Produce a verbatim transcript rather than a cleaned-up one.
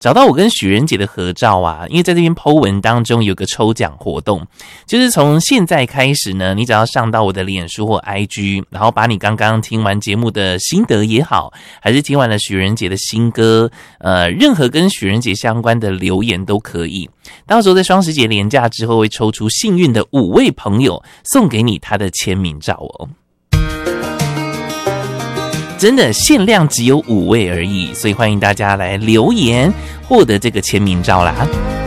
找到我跟许仁杰的合照啊，因为在这篇 po 文当中有个抽奖活动，就是从现在开始呢，你只要上到我的脸书或 I G， 然后把你刚刚听完节目的心得也好，还是听完了许仁杰的新歌，呃，任何跟许仁杰相关的留言都可以。到时候在双十节连假之后，会抽出幸运的五位朋友，送给你他的签名照哦。真的限量只有五位而已，所以欢迎大家来留言获得这个签名照啦。